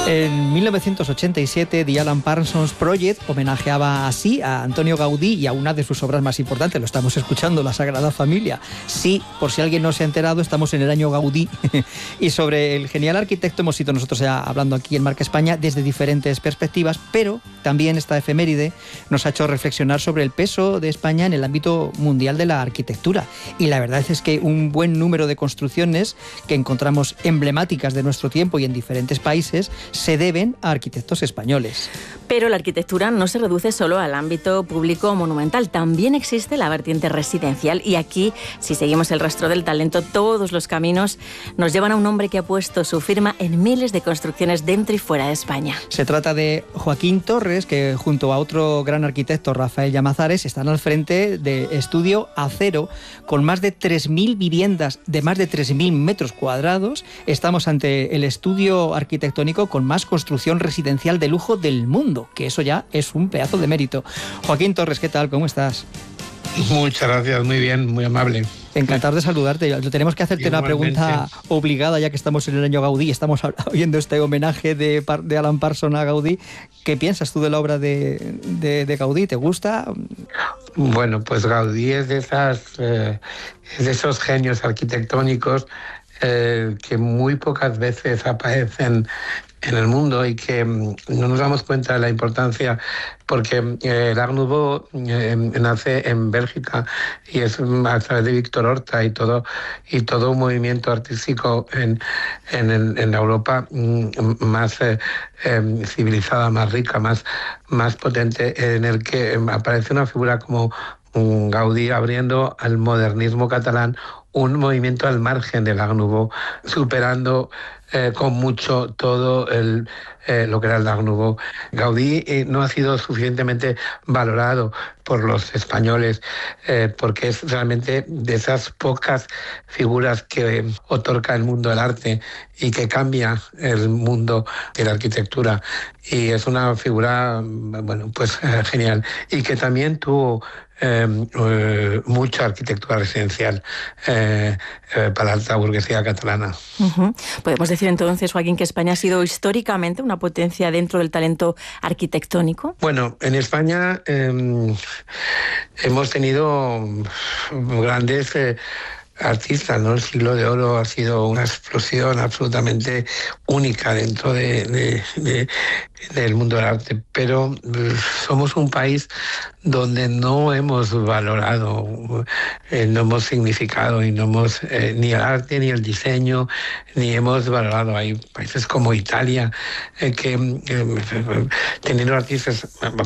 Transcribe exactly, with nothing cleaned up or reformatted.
En mil novecientos ochenta y siete, The Alan Parsons Project homenajeaba así a Antonio Gaudí y a una de sus obras más importantes. Lo estamos escuchando, La Sagrada Familia. Sí, por si alguien no se ha enterado, estamos en el año Gaudí. Y sobre el genial arquitecto hemos ido nosotros ya hablando aquí en Marca España desde diferentes perspectivas, pero también esta efeméride nos ha hecho reflexionar sobre el peso de España en el ámbito mundial de la arquitectura. Y la verdad es que un buen número de construcciones que encontramos emblemáticas de nuestro tiempo y en diferentes países se deben a arquitectos españoles. Pero la arquitectura no se reduce solo al ámbito público monumental, también existe la vertiente residencial y aquí, si seguimos el rastro del talento, todos los caminos nos llevan a un hombre que ha puesto su firma en miles de construcciones dentro y fuera de España. Se trata de Joaquín Torres, que junto a otro gran arquitecto, Rafael Llamazares, están al frente de Estudio Acero, con más de tres mil viviendas de más de tres mil metros cuadrados. Estamos ante el estudio arquitectónico con más construcción residencial de lujo del mundo, que eso ya es un pedazo de mérito. Joaquín Torres, ¿qué tal? ¿Cómo estás? Muchas gracias, muy bien, muy amable. Encantado de saludarte. Tenemos que hacerte una pregunta obligada, ya que estamos en el año Gaudí, estamos oyendo este homenaje de, de Alan Parsons a Gaudí. ¿Qué piensas tú de la obra de, de, de Gaudí? ¿Te gusta? Bueno, pues Gaudí es de, esas, eh, es de esos genios arquitectónicos eh, que muy pocas veces aparecen en el mundo y que no nos damos cuenta de la importancia, porque eh, el Art Nouveau eh, nace en Bélgica y es a través de Víctor Horta y todo y todo un movimiento artístico en, en, en la Europa más eh, eh, civilizada, más rica, más, más potente, en el que aparece una figura como Gaudí abriendo al modernismo catalán un movimiento al margen del Art Nouveau, superando eh, con mucho todo el, eh, lo que era el Art Nouveau. Gaudí eh, no ha sido suficientemente valorado por los españoles eh, porque es realmente de esas pocas figuras que eh, otorga el mundo del arte y que cambia el mundo de la arquitectura. Y es una figura, bueno, pues eh, genial. Y que también tuvo Eh, eh, mucha arquitectura residencial eh, eh, para la alta burguesía catalana. Uh-huh. Podemos decir entonces, Joaquín, que España ha sido históricamente una potencia dentro del talento arquitectónico. Bueno, en España eh, hemos tenido grandes eh, artistas, ¿no? El siglo de oro ha sido una explosión absolutamente única dentro de, de, de, del mundo del arte, pero somos un país donde no hemos valorado, eh, no hemos significado y no hemos eh, ni el arte ni el diseño, ni hemos valorado. Hay países como Italia eh, que eh, teniendo artistas